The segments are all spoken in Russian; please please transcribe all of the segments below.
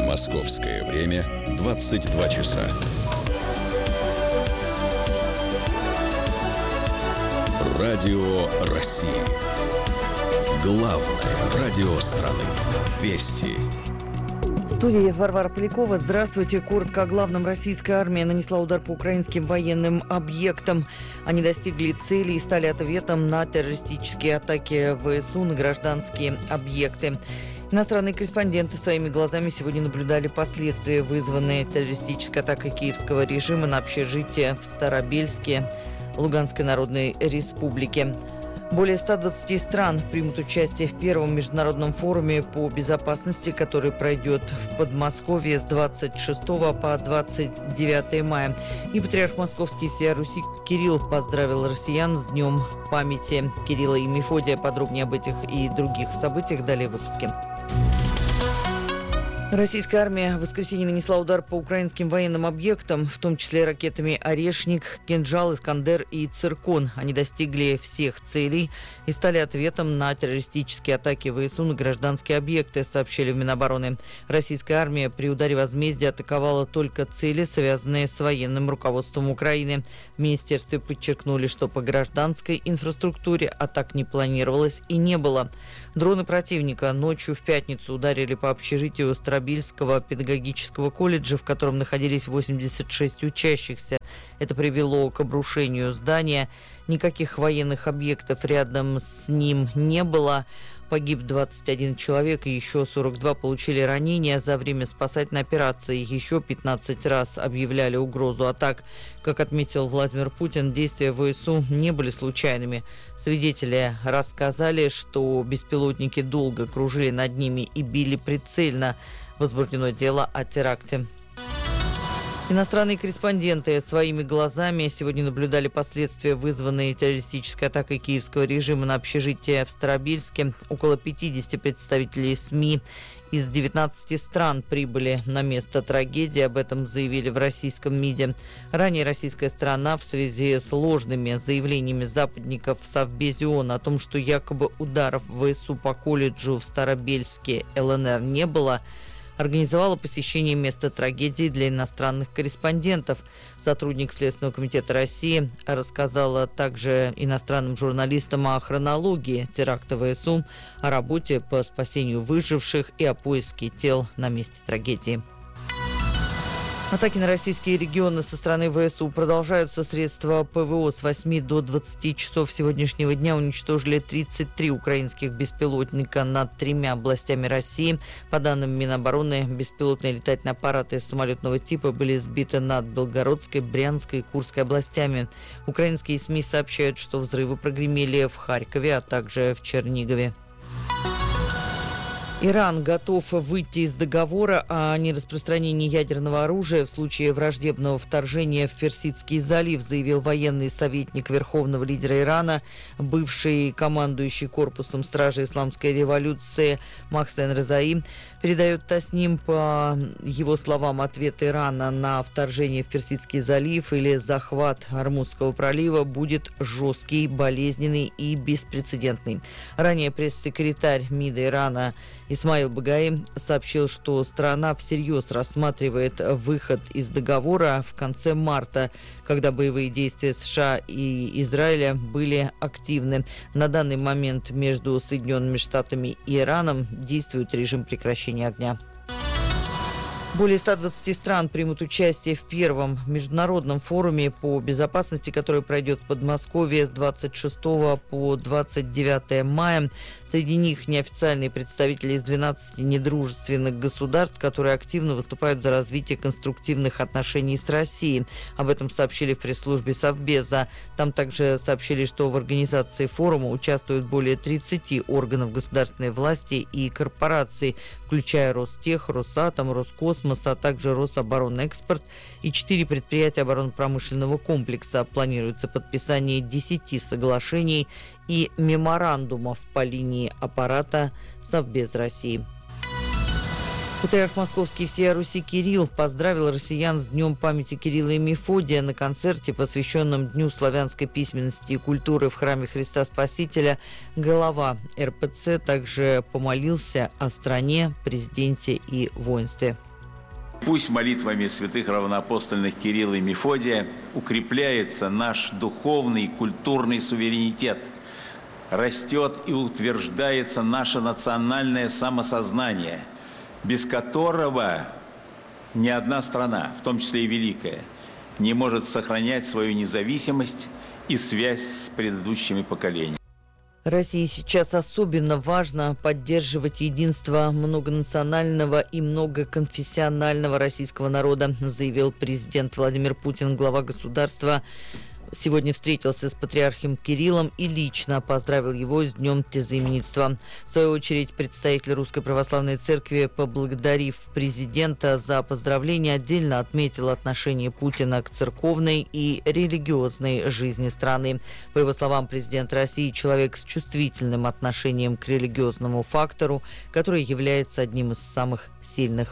Московское время 22 часа. Радио России. Главное радио страны. Вести. В студии Варвара Полякова. Здравствуйте. Коротко о главном. Российская армия нанесла удар по украинским военным объектам. Они достигли цели и стали ответом на террористические атаки ВСУ на гражданские объекты. Иностранные корреспонденты своими глазами сегодня наблюдали последствия, вызванные террористической атакой киевского режима на общежитие в Старобельске Луганской Народной Республики. Более 120 стран примут участие в первом международном форуме по безопасности, который пройдет в Подмосковье с 26 по 29 мая. И патриарх Московский всея Руси Кирилл поздравил россиян с Днем памяти Кирилла и Мефодия. Подробнее об этих и других событиях далее в выпуске. Российская армия в воскресенье нанесла удар по украинским военным объектам, в том числе ракетами «Орешник», «Кинжал», «Искандер» и «Циркон». Они достигли всех целей и стали ответом на террористические атаки ВСУ на гражданские объекты, сообщили в Минобороны. Российская армия при ударе возмездия атаковала только цели, связанные с военным руководством Украины. В министерстве подчеркнули, что по гражданской инфраструктуре атак не планировалось и не было. Дроны противника ночью в пятницу ударили по общежитию Старобельского педагогического колледжа, в котором находились 86 учащихся. Это привело к обрушению здания. Никаких военных объектов рядом с ним не было. Погиб 21 человек, и еще 42 получили ранения. За время спасательной операции еще 15 раз объявляли угрозу атак. Как отметил Владимир Путин, действия ВСУ не были случайными. Свидетели рассказали, что беспилотники долго кружили над ними и били прицельно. Возбуждено дело о теракте. Иностранные корреспонденты своими глазами сегодня наблюдали последствия, вызванные террористической атакой киевского режима на общежитие в Старобельске. Около 50 представителей СМИ из 19 стран прибыли на место трагедии. Об этом заявили в российском МИДе. Ранее российская сторона в связи с ложными заявлениями западников в Совбезе ООН о том, что якобы ударов ВСУ по колледжу в Старобельске ЛНР не было, организовала посещение места трагедии для иностранных корреспондентов. Сотрудник Следственного комитета России рассказала также иностранным журналистам о хронологии теракта ВСУ, о работе по спасению выживших и о поиске тел на месте трагедии. Атаки на российские регионы со стороны ВСУ продолжаются. Средства ПВО с 8 до 20 часов сегодняшнего дня уничтожили 33 украинских беспилотника над 3 областями России. По данным Минобороны, беспилотные летательные аппараты самолетного типа были сбиты над Белгородской, Брянской и Курской областями. Украинские СМИ сообщают, что взрывы прогремели в Харькове, а также в Чернигове. Иран готов выйти из договора о нераспространении ядерного оружия в случае враждебного вторжения в Персидский залив, заявил военный советник верховного лидера Ирана, бывший командующий корпусом стражи исламской революции Мохсен Резаи. Передает Тасним, по его словам, ответ Ирана на вторжение в Персидский залив или захват Ормузского пролива будет жесткий, болезненный и беспрецедентный. Ранее пресс-секретарь МИДа Ирана Исмаил Багаи сообщил, что страна всерьез рассматривает выход из договора в конце марта, когда боевые действия США и Израиля были активны. На данный момент между Соединенными Штатами и Ираном действует режим прекращения огня. Более 120 стран примут участие в первом международном форуме по безопасности, который пройдет в Подмосковье с 26 по 29 мая. Среди них неофициальные представители из 12 недружественных государств, которые активно выступают за развитие конструктивных отношений с Россией. Об этом сообщили в пресс-службе Совбеза. Там также сообщили, что в организации форума участвуют более 30 органов государственной власти и корпораций, включая Ростех, Росатом, Роскосмос, а также Рособоронэкспорт и 4 предприятия оборонно-промышленного комплекса. Планируется подписание 10 соглашений и меморандумов по линии аппарата Совбез России. Патриарх Московский всея Руси Кирилл поздравил россиян с Днем памяти Кирилла и Мефодия на концерте, посвященном Дню славянской письменности и культуры в храме Христа Спасителя. Глава РПЦ также помолился о стране, президенте и воинстве. Пусть молитвами святых равноапостольных Кирилла и Мефодия укрепляется наш духовный и культурный суверенитет, растет и утверждается наше национальное самосознание, без которого ни одна страна, в том числе и великая, не может сохранять свою независимость и связь с предыдущими поколениями. России сейчас особенно важно поддерживать единство многонационального и многоконфессионального российского народа, заявил президент Владимир Путин. Глава государства сегодня встретился с патриархом Кириллом и лично поздравил его с Днем Тезаименитства. В свою очередь, представитель Русской Православной Церкви, поблагодарив президента за поздравления, отдельно отметил отношение Путина к церковной и религиозной жизни страны. По его словам, президент России – человек с чувствительным отношением к религиозному фактору, который является одним из самых сильных.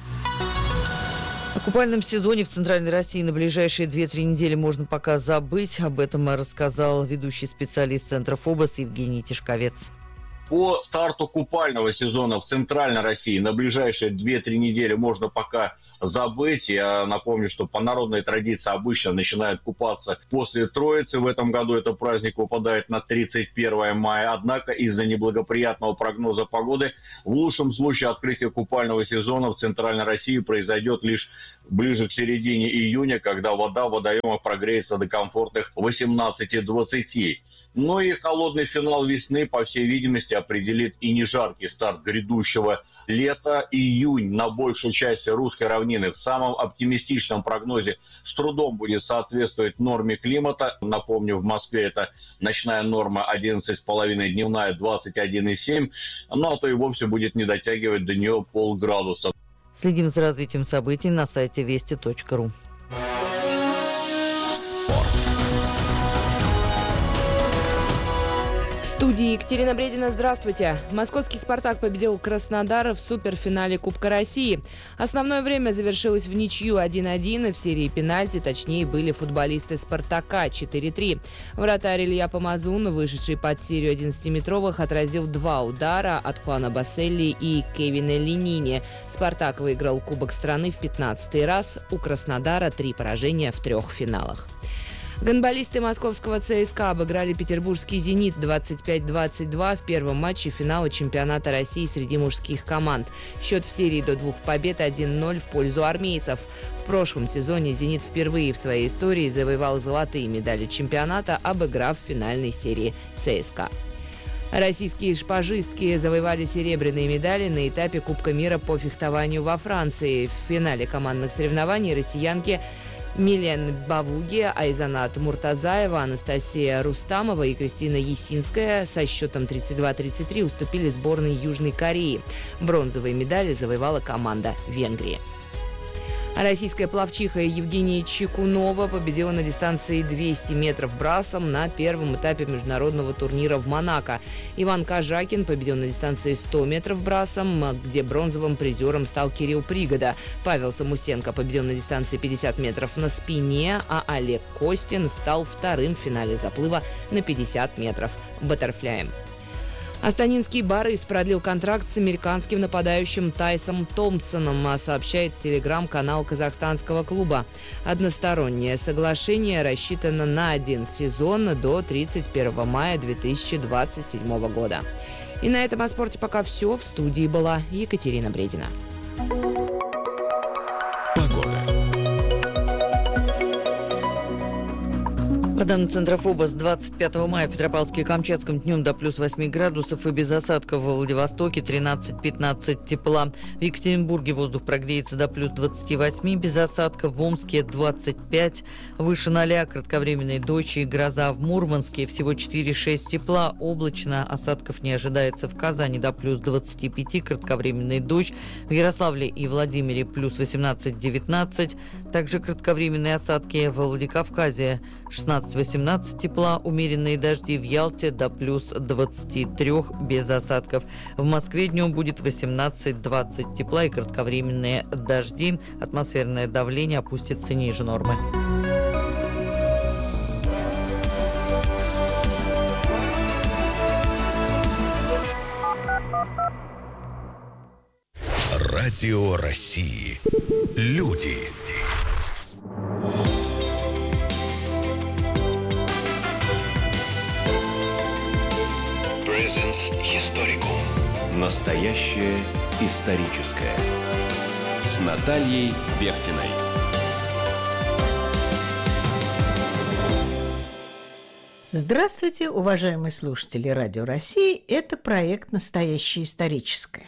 О купальном сезоне в Центральной России на ближайшие 2-3 недели можно пока забыть. Об этом рассказал ведущий специалист Центра ФОБОС Евгений Тишковец. По старту купального сезона в Центральной России на ближайшие 2-3 недели можно пока забыть. Я напомню, что по народной традиции обычно начинают купаться после Троицы. В этом году этот праздник выпадает на 31 мая. Однако из-за неблагоприятного прогноза погоды в лучшем случае открытие купального сезона в Центральной России произойдет лишь ближе к середине июня, когда вода в водоемах прогреется до комфортных 18-20. Ну и холодный финал весны, по всей видимости, определит и не жаркий старт грядущего лета. Июнь на большей части русской равнины в самом оптимистичном прогнозе с трудом будет соответствовать норме климата. Напомню, в Москве это ночная норма 11,5, дневная 21,7. Ну а то и вовсе будет не дотягивать до нее полградуса. Следим за развитием событий на сайте вести.ру. Спорт. В студии Екатерина Бредина. Здравствуйте. Московский «Спартак» победил Краснодар в суперфинале Кубка России. Основное время завершилось в ничью 1-1, и в серии пенальти точнее были футболисты «Спартака» 4-3. Вратарь Илья Помазун, вышедший под серию 11-метровых, отразил 2 удара от Хуана Басселли и Кевина Ленини. «Спартак» выиграл Кубок страны в 15-й раз. У Краснодара 3 поражения в 3 финалах. Гандболисты московского ЦСКА обыграли петербургский «Зенит» 25-22 в первом матче финала чемпионата России среди мужских команд. Счет в серии до 2 побед 1-0 в пользу армейцев. В прошлом сезоне «Зенит» впервые в своей истории завоевал золотые медали чемпионата, обыграв в финальной серии ЦСКА. Российские шпажистки завоевали серебряные медали на этапе Кубка мира по фехтованию во Франции. В финале командных соревнований россиянки Милен Бавуги, Айзанат Муртазаева, Анастасия Рустамова и Кристина Есинская со счетом 32-33 уступили сборной Южной Кореи. Бронзовые медали завоевала команда Венгрии. Российская пловчиха Евгения Чекунова победила на дистанции 200 метров брасом на первом этапе международного турнира в Монако. Иван Кожакин победил на дистанции 100 метров брасом, где бронзовым призером стал Кирилл Пригода. Павел Самусенко победил на дистанции 50 метров на спине, а Олег Костин стал вторым в финале заплыва на 50 метров баттерфляем. Астанинский «Барыс» продлил контракт с американским нападающим Тайсом Томпсоном, сообщает телеграм-канал казахстанского клуба. Одностороннее соглашение рассчитано на 1 сезон до 31 мая 2027 года. И на этом о спорте пока все. В студии была Екатерина Бредина. По данным Центра ФОБОС, 25 мая в Петропавловске и Камчатском днем до плюс 8 градусов и без осадков. Во Владивостоке 13-15 тепла. В Екатеринбурге воздух прогреется до плюс 28, без осадков. В Омске 25, выше 0, кратковременный дождь и гроза. В Мурманске всего 4-6 тепла, облачно, осадков не ожидается. В Казани до плюс 25, кратковременный дождь. В Ярославле и Владимире плюс 18-19, также кратковременные осадки. В Владикавказе 16-18 тепла, умеренные дожди. В Ялте до плюс 23 без осадков. В Москве днем будет 18-20 тепла и кратковременные дожди. Атмосферное давление опустится ниже нормы. Радио России. Люди. Presence Historicum. Настоящее историческое. С Натальей Бехтиной. Здравствуйте, уважаемые слушатели Радио России. Это проект «Настоящее историческое».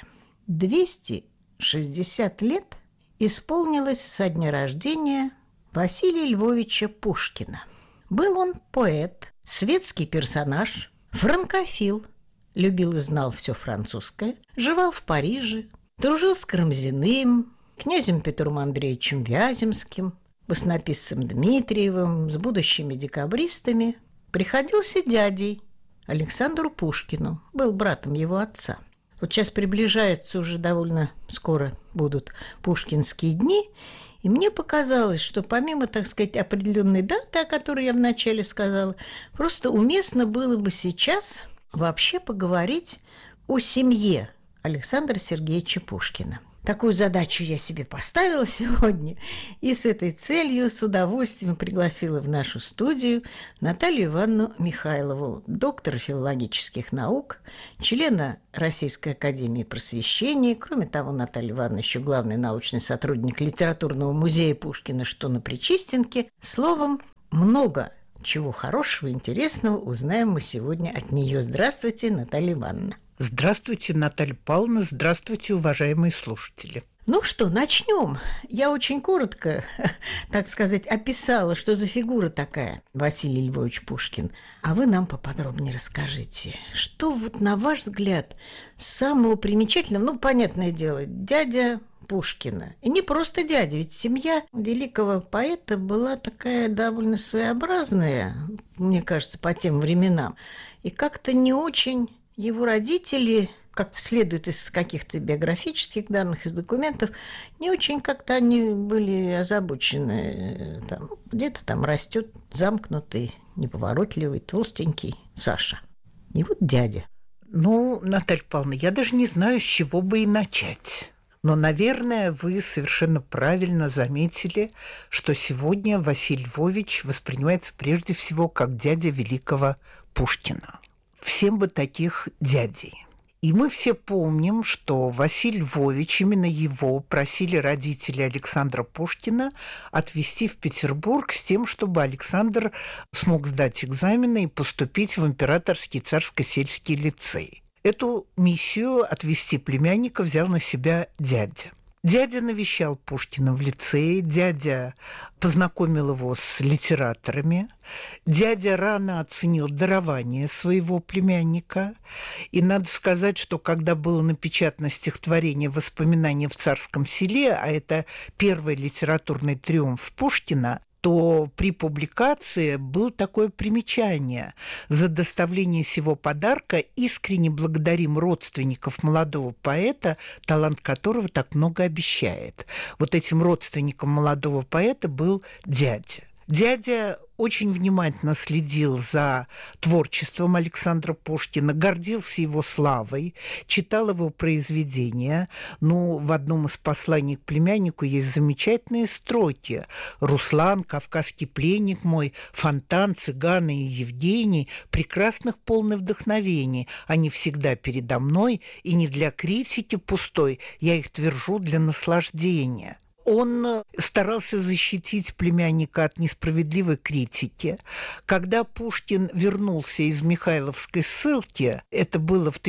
260 лет исполнилось со дня рождения Василия Львовича Пушкина. Был он поэт, светский персонаж, франкофил, любил и знал все французское, живал в Париже, дружил с Карамзиным, князем Петром Андреевичем Вяземским, баснописцем Дмитриевым, с будущими декабристами. Приходился дядей Александру Пушкину, был братом его отца. Вот сейчас приближаются уже довольно скоро будут пушкинские дни, и мне показалось, что помимо, так сказать, определенной даты, о которой я вначале сказала, просто уместно было бы сейчас вообще поговорить о семье Александра Сергеевича Пушкина. Такую задачу я себе поставила сегодня, и с этой целью с удовольствием пригласила в нашу студию Наталью Ивановну Михайлову, доктора филологических наук, члена Российской академии просвещения. Кроме того, Наталья Ивановна еще главный научный сотрудник литературного музея Пушкина, что на Причистенке. Словом, много чего хорошего и интересного узнаем мы сегодня от нее. Здравствуйте, Наталья Ивановна. Здравствуйте, Наталья Павловна, здравствуйте, уважаемые слушатели. Ну что, начнем. Я очень коротко, так сказать, описала, что за фигура такая Василий Львович Пушкин. А вы нам поподробнее расскажите, что вот на ваш взгляд самого примечательного, ну, понятное дело, дядя Пушкина. И не просто дядя, ведь семья великого поэта была такая довольно своеобразная, мне кажется, по тем временам. И как-то не очень его родители, как-то следует из каких-то биографических данных, из документов, не очень как-то они были озабочены. Там, где-то там растет замкнутый, неповоротливый, толстенький Саша. И вот дядя. Ну, Наталья Павловна, я даже не знаю, с чего бы и начать. Но, наверное, вы совершенно правильно заметили, что сегодня Василий Львович воспринимается прежде всего как дядя великого Пушкина. Всем бы таких дядей. И мы все помним, что Василий Львович, именно его просили родители Александра Пушкина отвезти в Петербург с тем, чтобы Александр смог сдать экзамены и поступить в Императорский царско-сельский лицей. Эту миссию отвезти племянника взял на себя дядя. Дядя навещал Пушкина в лицее, дядя познакомил его с литераторами, дядя рано оценил дарование своего племянника. И надо сказать, что когда было напечатано стихотворение «Воспоминания в царском селе», а это первый литературный триумф Пушкина, то при публикации было такое примечание: за доставление сего подарка искренне благодарим родственников молодого поэта, талант которого так много обещает. Вот этим родственником молодого поэта был дядя. Дядя очень внимательно следил за творчеством Александра Пушкина, гордился его славой, читал его произведения. Ну, в одном из посланий к племяннику есть замечательные строки: «Руслан, кавказский пленник мой, Фонтан, цыганы и Евгений, прекрасных полны вдохновений. Они всегда передо мной, и не для критики пустой, я их твержу для наслаждения». Он старался защитить племянника от несправедливой критики. Когда Пушкин вернулся из Михайловской ссылки, это было в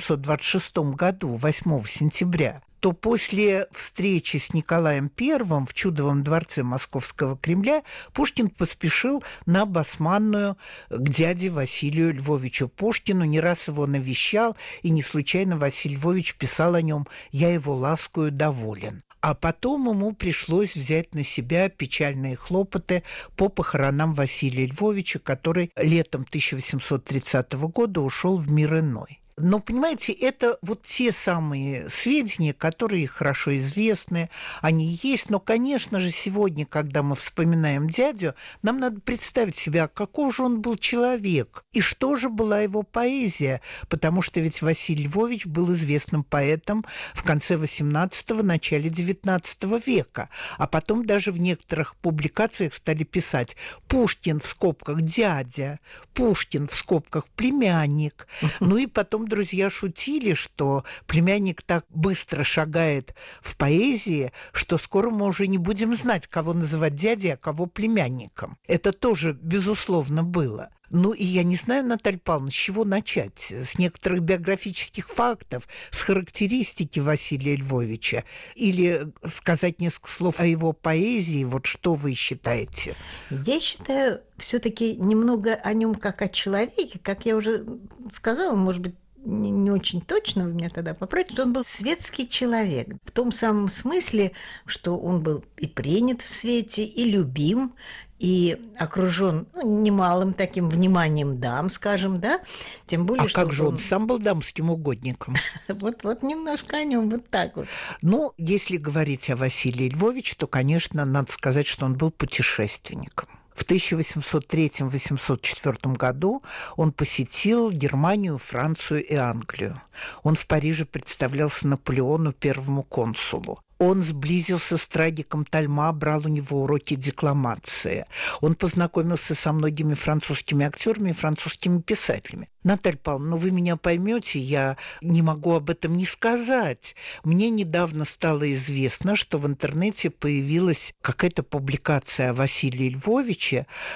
1826 году, 8 сентября, то после встречи с Николаем I в Чудовом дворце Московского Кремля Пушкин поспешил на Басманную к дяде Василию Львовичу Пушкину, не раз его навещал, и не случайно Василий Львович писал о нем «Я его ласкою доволен». А потом ему пришлось взять на себя печальные хлопоты по похоронам Василия Львовича, который летом 1830 года ушел в мир иной. Но, понимаете, это вот те самые сведения, которые хорошо известны, они есть. Но, конечно же, сегодня, когда мы вспоминаем дядю, нам надо представить себя, каков же он был человек и что же была его поэзия. Потому что ведь Василий Львович был известным поэтом в конце XVIII – начале XIX века. А потом даже в некоторых публикациях стали писать «Пушкин в скобках дядя», «Пушкин в скобках племянник». Ну и потом друзья шутили, что племянник так быстро шагает в поэзии, что скоро мы уже не будем знать, кого называть дядей, а кого племянником. Это тоже, безусловно, было. Ну, и я не знаю, Наталья Павловна, с чего начать? С некоторых биографических фактов, с характеристики Василия Львовича? Или сказать несколько слов о его поэзии? Вот что вы считаете? Я считаю, все-таки немного о нем как о человеке. Как я уже сказала, может быть, не очень точно, вы меня тогда поправите, что он был светский человек. В том самом смысле, что он был и принят в свете, и любим, и окружен немалым таким вниманием дам, скажем, да? Тем более, что как же он сам был дамским угодником? Вот немножко о нем вот так вот. Ну, если говорить о Василии Львовиче, то, конечно, надо сказать, что он был путешественником. В 1803-1804 году он посетил Германию, Францию и Англию. Он в Париже представлялся Наполеону, первому консулу. Он сблизился с трагиком Тальма, брал у него уроки декламации. Он познакомился со многими французскими актерами и французскими писателями. Наталья Павловна, вы меня поймете, я не могу об этом не сказать. Мне недавно стало известно, что в интернете появилась какая-то публикация о Василии Львовиче,